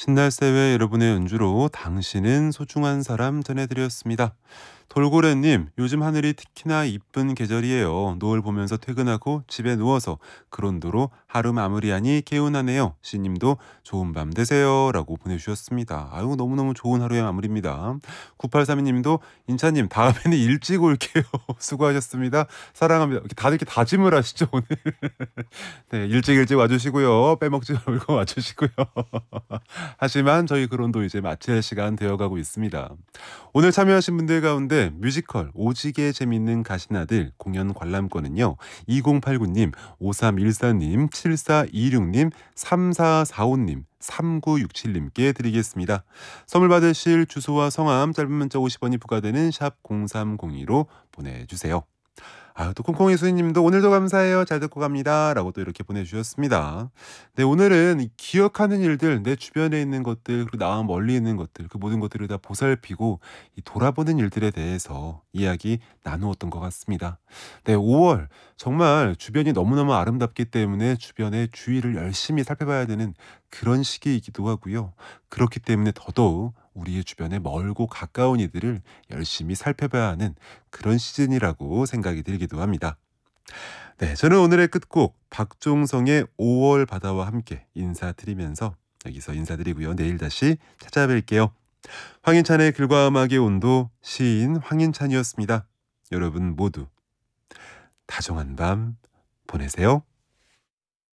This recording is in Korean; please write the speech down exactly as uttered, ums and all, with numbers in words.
신날새외 여러분의 연주로 당신은 소중한 사람 전해드렸습니다. 돌고래님, 요즘 하늘이 특히나 이쁜 계절이에요. 노을 보면서 퇴근하고 집에 누워서 그런도로 하루 마무리하니 개운하네요. 시님도 좋은 밤 되세요. 라고 보내주셨습니다. 아유, 너무너무 좋은 하루의 마무리입니다. 구팔삼이 님도 인차님, 다음에는 일찍 올게요. 수고하셨습니다. 사랑합니다. 이렇게 다들 이렇게 다짐을 하시죠, 오늘. 네, 일찍 일찍 와주시고요. 빼먹지 말고 와주시고요. 하지만 저희 그론도 이제 마칠 시간 되어가고 있습니다. 오늘 참여하신 분들 가운데 뮤지컬 오지게 재밌는 가시나들 공연 관람권은요. 이공팔구 님, 오삼일사 님, 칠사이육 님, 삼사사오 님, 삼구육칠 님께 드리겠습니다. 선물 받으실 주소와 성함, 짧은 문자 오십 원이 부과되는 샵 공삼공이로 보내주세요. 아유, 또 콩콩이 수인님도 오늘도 감사해요. 잘 듣고 갑니다. 라고 또 이렇게 보내주셨습니다. 네, 오늘은 이 기억하는 일들, 내 주변에 있는 것들, 그리고 나와 멀리 있는 것들, 그 모든 것들을 다 보살피고 이 돌아보는 일들에 대해서 이야기 나누었던 것 같습니다. 네, 오월 정말 주변이 너무너무 아름답기 때문에 주변의 주위를 열심히 살펴봐야 되는 그런 시기이기도 하고요. 그렇기 때문에 더더욱 우리의 주변에 멀고 가까운 이들을 열심히 살펴봐야 하는 그런 시즌이라고 생각이 들기도 합니다. 네, 저는 오늘의 끝곡 박종성의 오월 바다와 함께 인사드리면서 여기서 인사드리고요. 내일 다시 찾아뵐게요. 황인찬의 글과 음악의 온도, 시인 황인찬이었습니다. 여러분 모두 다정한 밤 보내세요.